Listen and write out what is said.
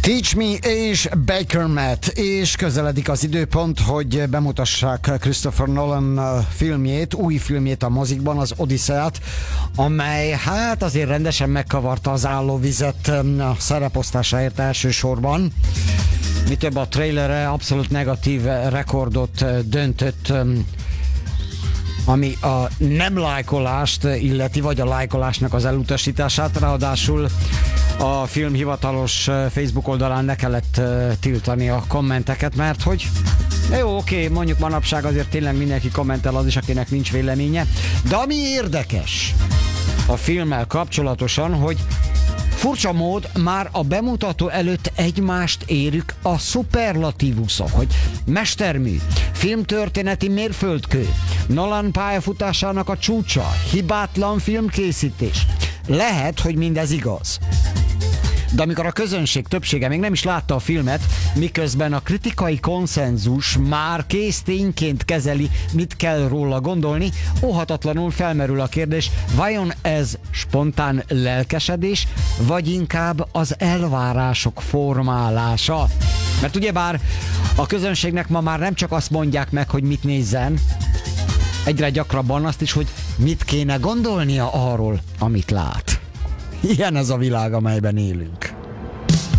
Teach Me és Baker Matt, és közeledik az időpont, hogy bemutassák Christopher Nolan filmjét, új filmjét a mozikban, az Odüsszeiát, amely hát azért rendesen megkavarta az állóvizet a szereposztásáért elsősorban. Mi több, a trailere abszolút negatív rekordot döntött, ami a nem lájkolást illeti, vagy a lájkolásnak az elutasítását. Ráadásul a film hivatalos Facebook oldalán ne kellett tiltani a kommenteket, mert hogy jó, oké, mondjuk manapság azért tényleg mindenki kommentel, az is, akinek nincs véleménye. De ami érdekes a filmmel kapcsolatosan, hogy furcsa mód már a bemutató előtt egymást érük a szuperlatívuszok, hogy mestermű, filmtörténeti mérföldkő, Nolan pályafutásának a csúcsa, hibátlan filmkészítés. Lehet, hogy mindez igaz. De amikor a közönség többsége még nem is látta a filmet, miközben a kritikai konszenzus már kész tényként kezeli, mit kell róla gondolni, óhatatlanul felmerül a kérdés, vajon ez spontán lelkesedés, vagy inkább az elvárások formálása? Mert ugyebár a közönségnek ma már nem csak azt mondják meg, hogy mit nézzen, egyre gyakrabban azt is, hogy mit kéne gondolnia arról, amit lát. Ilyen ez a világ, amelyben élünk.